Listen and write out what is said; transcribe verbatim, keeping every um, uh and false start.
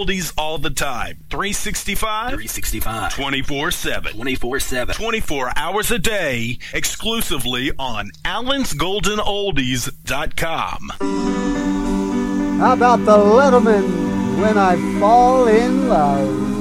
oldies all the time. three sixty-five? three sixty-five. twenty-four seven. twenty-four seven. twenty-four hours a day, exclusively on allens golden oldies dot com. How about the Letterman, When I Fall in Love?